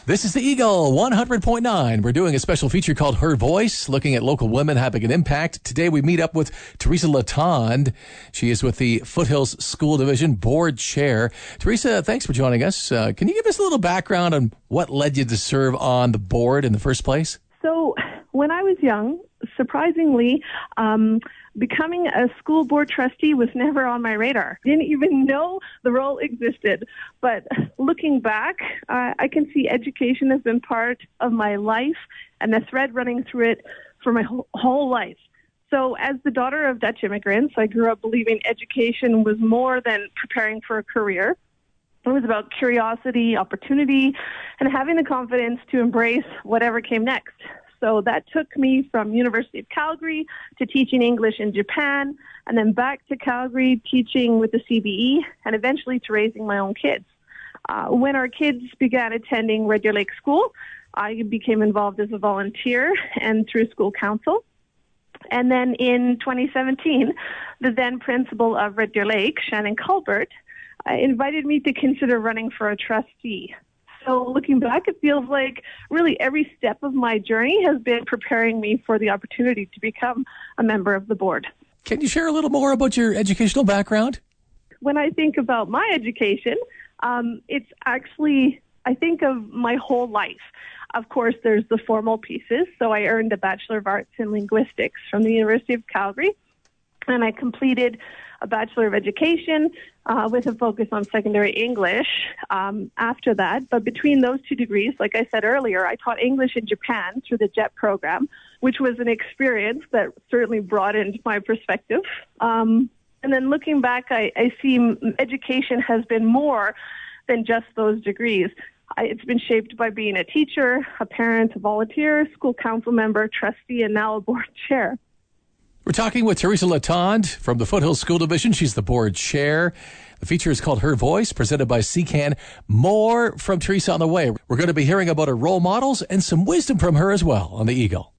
This is the Eagle 100.9. We're doing a special feature called Her Voice, looking at local women having an impact. Today we meet up with Teresa Latond. She is with the Foothills School Division Board Chair. Teresa, thanks for joining us. Can you give us a little background on what led you to serve on the board in the first place? So when I was young, surprisingly, becoming a school board trustee was never on my radar. Didn't even know the role existed. But looking back, I can see education has been part of my life and the thread running through it for my whole life. So as the daughter of Dutch immigrants, I grew up believing education was more than preparing for a career. It was about curiosity, opportunity, and having the confidence to embrace whatever came next. So that took me from University of Calgary to teaching English in Japan, and then back to Calgary teaching with the CBE, and eventually to raising my own kids. When our kids began attending Red Deer Lake School, I became involved as a volunteer and through school council. And then in 2017, the then principal of Red Deer Lake, Shannon Culbert, invited me to consider running for a trustee. So looking back, it feels like really every step of my journey has been preparing me for the opportunity to become a member of the board. Can you share a little more about your educational background? When I think about my education, it's actually, I think of my whole life. Of course, there's the formal pieces. So I earned a Bachelor of Arts in Linguistics from the University of Calgary, and I completed a Bachelor of Education with a focus on secondary English after that. But between those two degrees, like I said earlier, I taught English in Japan through the JET program, which was an experience that certainly broadened my perspective. And then looking back, I see education has been more than just those degrees. It's been shaped by being a teacher, a parent, a volunteer, school council member, trustee, and now a board chair. We're talking with Teresa Latond from the Foothills School Division. She's the board chair. The feature is called Her Voice, presented by CCAN. More from Teresa on the way. We're going to be hearing about her role models and some wisdom from her as well on the Eagle.